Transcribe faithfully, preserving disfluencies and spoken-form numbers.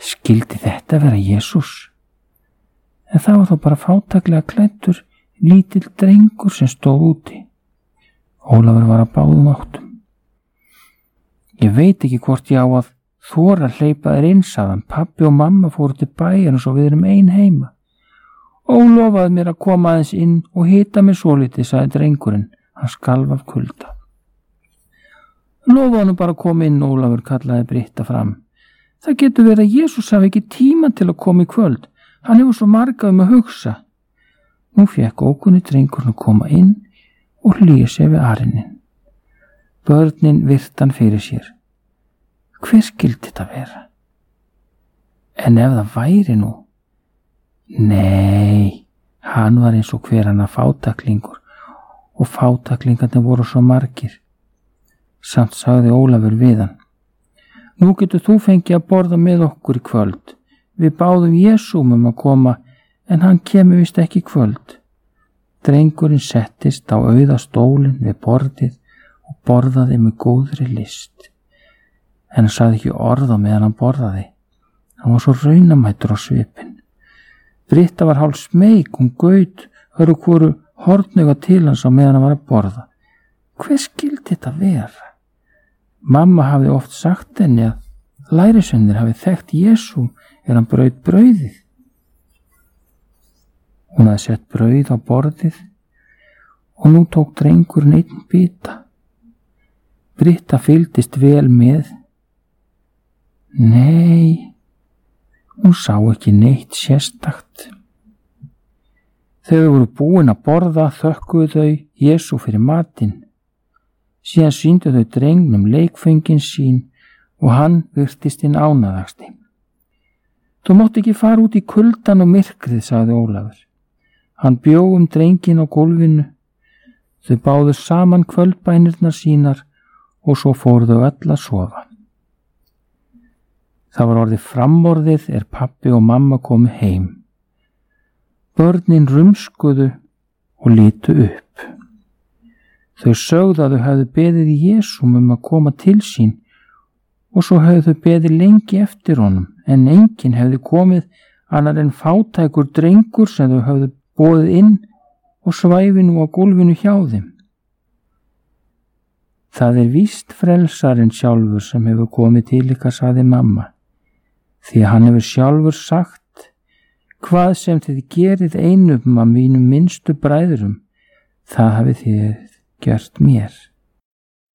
Skyldi þetta vera Jesús? En það var þó bara fátæklega klæddur lítill drengur sem stóð úti. Ólafur var að báðum áttum. Ég veit ekki hvort ég á að þora að hleypa þér inn, sagðan. Pabbi og mamma fóru til bæjarins og við erum ein heima. Og lofaði mér að koma aðeins inn og hita mig svolítið, sagði drengurinn. Hann skalf af kulda. Lofaði honum bara að koma inn, Ólafur, kallaði Britta fram. Það getur verið að Jesús hafi ekki tíma til að koma í kvöld. Hann hefur svo marga um að hugsa. Nú fékk ókunni drengurinn að koma inn og hlýja sér við arinin. Börnin virtan fyrir sér. Hver skyldi þetta vera? En ef það væri nú? Nei, hann var eins og hver annar fátaklingur og fátaklingarnir voru svo margir. Samt sagði Ólafur við hann. Nú getur þú fengið að borða með okkur í kvöld. Við báðum Jesúm um að koma en hann kemur vist ekki í kvöld. Drengurinn settist á auða stólinn við borðið og borðaði með góðri list. En hann sagði ekki orð á meðan hann borðaði. Hann var svo raunamættur á svipinn. Britta var hálf smeyk, hún gaut öru hvoru hornauga til hans á meðan hann var að borða. Hver skyldi þetta vera? Mamma hafði oft sagt henni að lærisveinir hafi þekkt Jesú er hann braut brauðið. Hún hafði sett brauð á borðið og nú tók drengurinn einn bita. Britta fylgdist vel með. Nei, hún sá ekki neitt sérstakt. Þegar þau voru búin að borða þökkuðu þau Jesú fyrir matinn. Síðan sýndu þau drengnum leikföngin sín og hann virtist hinn ánægðasti. Þú mátt ekki fara út í kuldan og myrkrið, sagði Ólafur. Hann bjó um drengin á gólfinu. Þau báðu saman kvöldbænirnar sínar og svo fóru þau öll að sofa. Það var orðið framorðið er pabbi og mamma komu heim. Börnin rumskuðu og litu upp. Þau sögðu að þau hefðu beðið í Jesúm um að koma til sín og svo hefðu þau beðið lengi eftir honum en enginn hefði komið annar en fátækur drengur sem þau hefðu boðið inn og svæfi nú á gólfinu hjá þeim. Það er víst frelsarinn sjálfur sem hefur komið til ykkar, sagði mamma, því að hann hefur sjálfur sagt, hvað sem þið gerið einum af mínum minnstu bræðrum, það hafið þið gert mér.